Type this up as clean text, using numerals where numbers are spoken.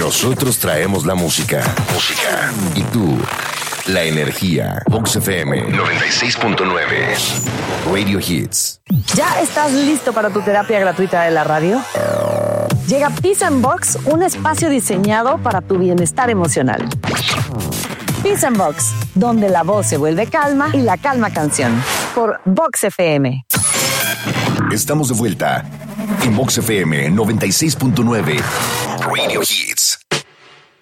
Nosotros traemos la música. Y tú, la energía. Vox FM 96.9. Radio Hits. ¿Ya estás listo para tu terapia gratuita de la radio? Llega Peace and Vox, un espacio diseñado para tu bienestar emocional. Peace and Vox, donde la voz se vuelve calma y la calma canción. Por Vox FM. Estamos de vuelta en Vox FM 96.9. Radio Hits.